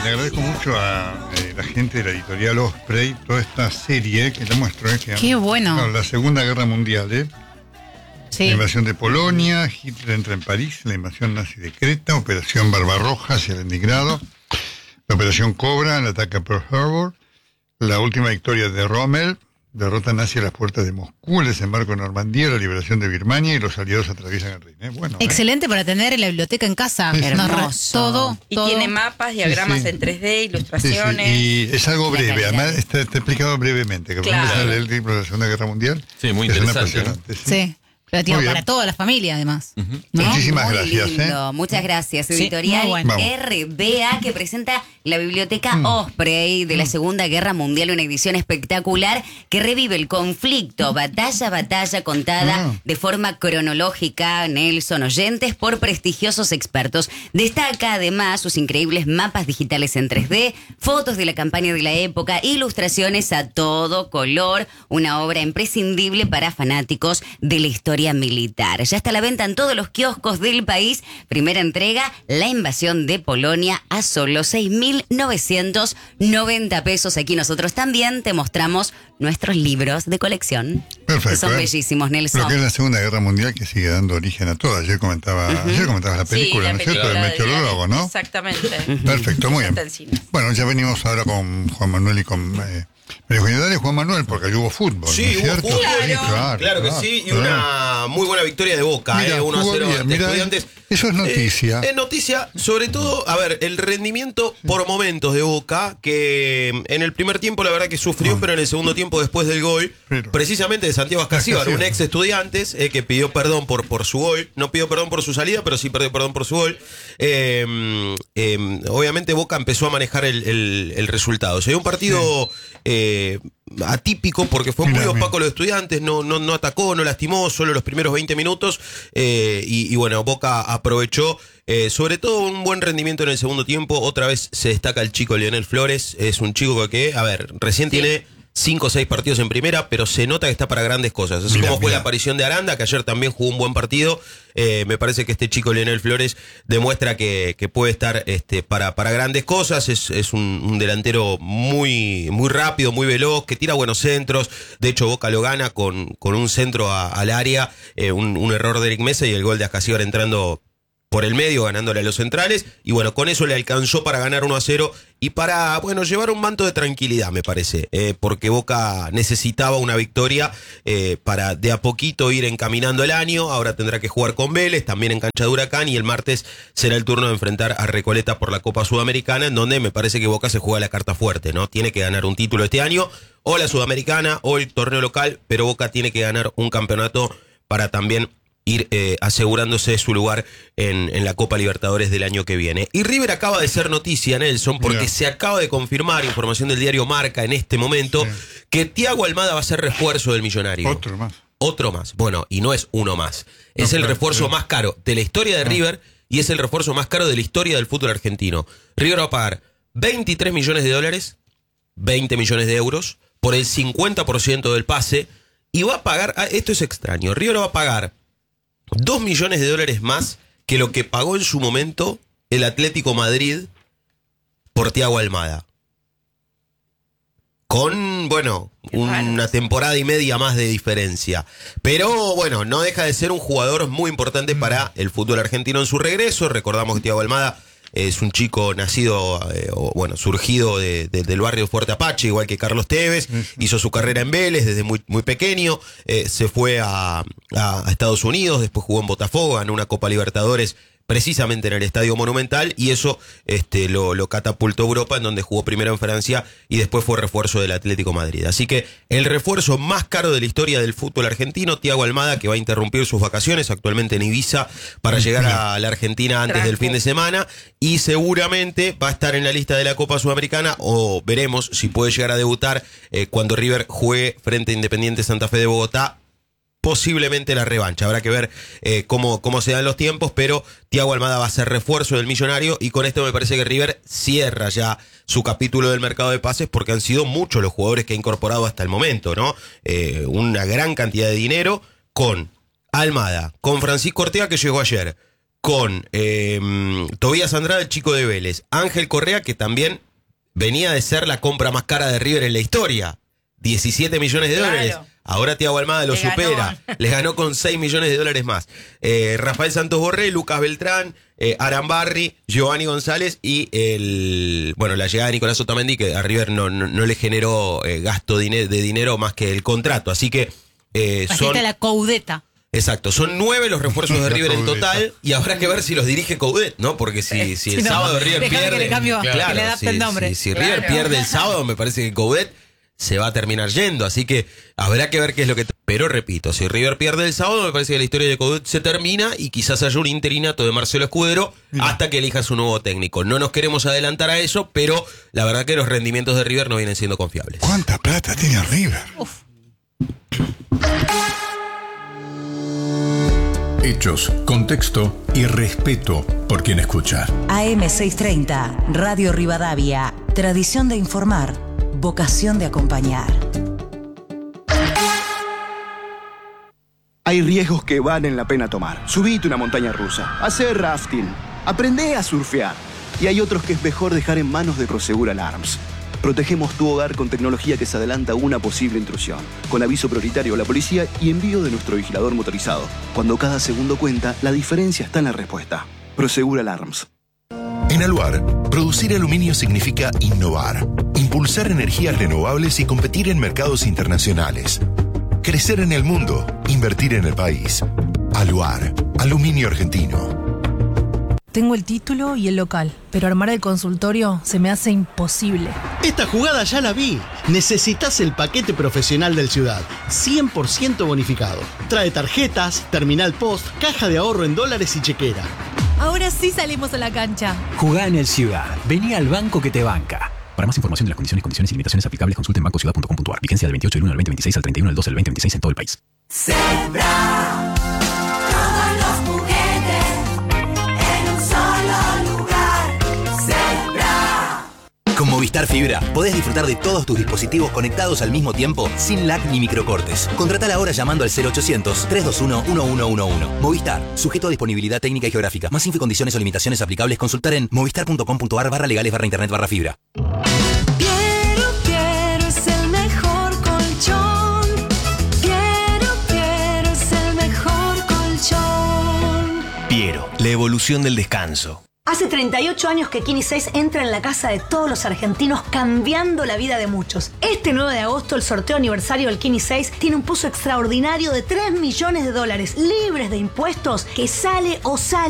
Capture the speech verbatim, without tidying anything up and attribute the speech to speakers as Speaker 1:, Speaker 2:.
Speaker 1: le agradezco mucho a eh, la gente de la editorial Osprey toda esta serie que te muestro. Eh, que,
Speaker 2: Qué bueno.
Speaker 1: Claro, la Segunda Guerra Mundial, ¿eh?
Speaker 2: Sí.
Speaker 1: La invasión de Polonia, Hitler entra en París, la invasión nazi de Creta, Operación Barbarroja hacia Leningrado, la Operación Cobra, el ataque a Pearl Harbor, la última victoria de Rommel, derrota nazi a las puertas de Moscú, el desembarco en Normandía, la liberación de Birmania y los aliados atraviesan el Rin. ¿eh? Bueno,
Speaker 2: Excelente eh. para tener en la biblioteca en casa.
Speaker 1: Sí, sí.
Speaker 2: Hermoso. Todo,
Speaker 3: Y
Speaker 2: todo.
Speaker 3: tiene mapas, diagramas
Speaker 1: Sí, sí.
Speaker 3: en tres D, ilustraciones.
Speaker 1: Sí, sí. Y es algo
Speaker 3: La
Speaker 1: breve,
Speaker 3: calidad.
Speaker 1: además está, está explicado brevemente. Que
Speaker 3: Claro.
Speaker 1: claro. el libro de la Segunda Guerra Mundial.
Speaker 4: Sí, muy
Speaker 1: es
Speaker 4: interesante,
Speaker 1: apasionante,
Speaker 2: Sí.
Speaker 1: sí.
Speaker 2: Pero digo,
Speaker 1: Muy bien.
Speaker 2: para toda la familia, además.
Speaker 4: Uh-huh.
Speaker 2: ¿No?
Speaker 1: Muchísimas
Speaker 5: Muy
Speaker 1: gracias.
Speaker 5: lindo.
Speaker 1: ¿eh?
Speaker 5: Muchas gracias.
Speaker 2: Sí,
Speaker 5: Editorial
Speaker 2: muy bueno.
Speaker 5: R B A, que presenta la Biblioteca
Speaker 1: Mm.
Speaker 5: Osprey de la Segunda Guerra Mundial, una edición espectacular que revive el conflicto, batalla a batalla, contada
Speaker 1: Mm.
Speaker 5: de forma cronológica, Nelson, oyentes, por prestigiosos expertos. Destaca además sus increíbles mapas digitales en tres D, fotos de la campaña de la época, ilustraciones a todo color, una obra imprescindible para fanáticos de la historia militar. Ya está a la venta en todos los kioscos del país. Primera entrega, La invasión de Polonia, a solo seis mil novecientos noventa pesos. Aquí nosotros también te mostramos nuestros libros de colección.
Speaker 1: Perfecto.
Speaker 5: Que son
Speaker 1: ¿eh?
Speaker 5: bellísimos, Nelson.
Speaker 1: Lo que es la Segunda Guerra Mundial, que sigue dando origen a todo. Ayer comentaba,
Speaker 5: Uh-huh.
Speaker 1: ayer comentabas la
Speaker 3: Sí,
Speaker 1: película,
Speaker 3: la
Speaker 1: ¿no es cierto?
Speaker 3: película
Speaker 1: Del
Speaker 3: de-
Speaker 1: meteorólogo, ¿no?
Speaker 3: Exactamente.
Speaker 1: Perfecto, muy bien.
Speaker 3: Está en cine.
Speaker 1: Bueno, ya venimos ahora con Juan Manuel y con eh, María Eugenia. Dale, Juan Manuel, porque allí hubo fútbol,
Speaker 6: Sí,
Speaker 1: ¿no es
Speaker 6: hubo
Speaker 1: cierto?
Speaker 6: fútbol.
Speaker 1: Sí, claro,
Speaker 6: Claro que
Speaker 1: claro,
Speaker 6: sí, y
Speaker 1: claro.
Speaker 6: una muy buena victoria de Boca,
Speaker 1: Mira,
Speaker 6: eh, uno a
Speaker 1: jugó
Speaker 6: cero
Speaker 1: bien,
Speaker 6: ante
Speaker 1: mira,
Speaker 6: Estudiantes.
Speaker 1: eso es noticia.
Speaker 6: Eh, es noticia, sobre todo, a ver, el rendimiento por momentos de Boca, que en el primer tiempo la verdad que sufrió,
Speaker 1: Ah.
Speaker 6: pero en el segundo tiempo después del gol,
Speaker 1: Pero-
Speaker 6: precisamente de Santiago Ascasíbar, un
Speaker 1: Ascasíbar.
Speaker 6: ex Estudiantes, eh, que pidió perdón por, por su gol, no pidió perdón por su salida, pero sí pidió perdón por su gol. Eh, eh, obviamente Boca empezó a manejar el, el- el resultado. Se dio un partido eh, atípico porque fue muy
Speaker 1: Mira, mira.
Speaker 6: opaco los Estudiantes, no, no, no atacó, no lastimó, solo los primeros veinte minutos, eh, y, y bueno, Boca aprovechó, eh, sobre todo un buen rendimiento en el segundo tiempo. Otra vez se destaca el chico Lionel Flores, es un chico que, a ver, recién tiene cinco o seis partidos en primera, pero se nota que está para grandes cosas. Así
Speaker 1: Mira,
Speaker 6: como fue
Speaker 1: mira.
Speaker 6: la aparición de Aranda, que ayer también jugó un buen partido, eh, me parece que este chico Lionel Flores demuestra que, que puede estar este, para, para grandes cosas. Es, es un, un delantero muy, muy rápido, muy veloz, que tira buenos centros. De hecho, Boca lo gana con, con un centro a- al área, eh, un, un error de Eric Mesa y el gol de Ascasíbar entrando por el medio, ganándole a los centrales, y bueno, con eso le alcanzó para ganar uno a cero y para, bueno, llevar un manto de tranquilidad, me parece, eh, porque Boca necesitaba una victoria eh, para de a poquito ir encaminando el año. Ahora tendrá que jugar con Vélez, también en cancha de Huracán, y el martes será el turno de enfrentar a Recoleta por la Copa Sudamericana, en donde me parece que Boca se juega la carta fuerte, ¿no? Tiene que ganar un título este año, o la Sudamericana, o el torneo local, pero Boca tiene que ganar un campeonato para también ir eh, asegurándose su lugar en, en la Copa Libertadores del año que viene. Y River acaba de ser noticia, Nelson, porque
Speaker 1: Mira.
Speaker 6: se acaba de confirmar, información del diario Marca en este momento,
Speaker 1: Sí.
Speaker 6: que Thiago Almada va a ser refuerzo del Millonario.
Speaker 1: Otro más.
Speaker 6: Otro más. Bueno, y no es uno más. Es
Speaker 1: No,
Speaker 6: el
Speaker 1: claro,
Speaker 6: refuerzo
Speaker 1: sí.
Speaker 6: más caro de la historia de
Speaker 1: No.
Speaker 6: River y es el refuerzo más caro de la historia del fútbol argentino. River va a pagar veintitrés millones de dólares, veinte millones de euros, por el cincuenta por ciento del pase, y va a pagar, ah, esto es extraño, River va a pagar dos millones de dólares más que lo que pagó en su momento el Atlético Madrid por Thiago Almada. Con, bueno, una temporada y media más de diferencia. Pero, bueno, no deja de ser un jugador muy importante para el fútbol argentino en su regreso. Recordamos que Thiago Almada es un chico nacido, eh, o, bueno, surgido de, de, del barrio Fuerte Apache, igual que Carlos Tevez. Hizo su carrera en Vélez desde muy, muy pequeño. Eh, se fue a, a, a Estados Unidos, después jugó en Botafogo, ganó una Copa Libertadores precisamente en el Estadio Monumental, y eso este, lo, lo catapultó a Europa, en donde jugó primero en Francia y después fue refuerzo del Atlético Madrid. Así que el refuerzo más caro de la historia del fútbol argentino, Thiago Almada, que va a interrumpir sus vacaciones actualmente en Ibiza para llegar a la Argentina antes del fin de semana, y seguramente va a estar en la lista de la Copa Sudamericana, o veremos si puede llegar a debutar eh, cuando River juegue frente a Independiente Santa Fe de Bogotá. Posiblemente la revancha, habrá que ver eh, cómo, cómo se dan los tiempos, pero Thiago Almada va a ser refuerzo del Millonario, y con esto me parece que River cierra ya su capítulo del mercado de pases, porque han sido muchos los jugadores que ha incorporado hasta el momento, ¿no? Eh, una gran cantidad de dinero, con Almada, con Francisco Ortega, que llegó ayer, con eh, Tobías Andrade, el chico de Vélez, Ángel Correa, que también venía de ser la compra más cara de River en la historia, diecisiete millones de
Speaker 3: Claro.
Speaker 6: dólares. Ahora Thiago Almada lo
Speaker 3: Le
Speaker 6: supera,
Speaker 3: ganó.
Speaker 6: les ganó con seis millones de dólares más. Eh, Rafael Santos Borré, Lucas Beltrán, eh, Arambarri, Giovanni González y el bueno la llegada de Nicolás Otamendi, que a River no, no, no le generó eh, gasto de dinero más que el contrato. Así que eh, son...
Speaker 2: Trajiste la Coudeta.
Speaker 6: Exacto, son nueve los refuerzos de
Speaker 1: La
Speaker 6: River en
Speaker 1: Coudet.
Speaker 6: total y habrá que ver si los dirige Coudet, ¿no? Porque si, si el
Speaker 2: Si no,
Speaker 6: sábado River
Speaker 2: déjame
Speaker 6: pierde...
Speaker 2: que le cambio- que le adapte
Speaker 6: si,
Speaker 2: el nombre.
Speaker 6: si- si
Speaker 3: Claro.
Speaker 6: River pierde el sábado, me parece que Coudet se va a terminar yendo, así que habrá que ver qué es lo que... Pero repito, si River pierde el sábado, me parece que la historia de Coudet se termina y quizás haya un interinato de Marcelo Escudero hasta que elija su nuevo técnico. No nos queremos adelantar a eso, pero la verdad que los rendimientos de River no vienen siendo confiables.
Speaker 1: ¿Cuánta plata tiene River?
Speaker 4: Hechos, contexto y respeto por quien escucha.
Speaker 7: A M seiscientos treinta, Radio Rivadavia. Tradición de informar, vocación de acompañar.
Speaker 8: Hay riesgos que valen la pena tomar. Subite una montaña rusa, hacer rafting, aprende a surfear. Y hay otros que es mejor dejar en manos de Prosegur Alarms. Protegemos tu hogar con tecnología que se adelanta a una posible intrusión, con aviso prioritario a la policía y envío de nuestro vigilador motorizado. Cuando cada segundo cuenta, la diferencia está en la respuesta. Prosegur Alarms.
Speaker 4: En Aluar, producir aluminio significa innovar, impulsar energías renovables y competir en mercados internacionales. Crecer en el mundo, invertir en el país. Aluar, aluminio argentino.
Speaker 9: Tengo el título y el local, pero armar el consultorio se me hace imposible.
Speaker 10: Esta jugada ya la vi. Necesitas el paquete profesional del Ciudad, cien por ciento bonificado. Trae tarjetas, terminal post, caja de ahorro en dólares y chequera.
Speaker 9: Ahora sí salimos a la cancha.
Speaker 11: Jugá en el Ciudad. Vení al banco que te banca. Para más información de las condiciones, condiciones y limitaciones aplicables, consulte en banco ciudad punto com punto a r. Vigencia del veintiocho del uno al veinte veintiséis al treinta y uno del dos al veinte veintiséis en todo el país.
Speaker 12: Zebra, todos los juguetes en un solo lugar. Zebra.
Speaker 13: Con Movistar Fibra podés disfrutar de todos tus dispositivos conectados al mismo tiempo sin lag ni microcortes. Contratala ahora llamando al cero ochocientos, trescientos veintiuno, uno uno uno uno. Movistar, sujeto a disponibilidad técnica y geográfica. Más info y condiciones o limitaciones aplicables, consultar en movistar punto com punto a r barra legales barra internet barra fibra.
Speaker 12: Quiero, quiero, es el mejor colchón. Quiero, quiero, es el mejor colchón.
Speaker 11: Piero, la evolución del descanso.
Speaker 14: Hace treinta y ocho años que Kini seis entra en la casa de todos los argentinos, cambiando la vida de muchos. Este nueve de agosto, el sorteo aniversario del Kini seis tiene un pozo extraordinario de tres millones de dólares, libres de impuestos, que sale o sale